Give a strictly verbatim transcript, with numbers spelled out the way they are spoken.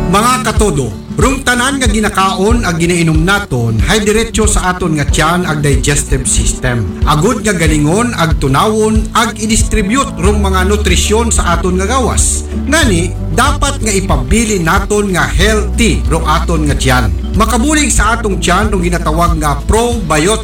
Mga katodo, rung tanan nga ginakaon ag ginainom naton hay diretso sa aton nga tiyan ag digestive system. Agud nga galingon ag tunawon ag i-distribute rung mga nutrisyon sa aton nga gawas. Ngani, dapat nga ipabili naton nga healthy rung aton nga tiyan. Makabulig sa atong tiyan rung ginatawag nga probiotic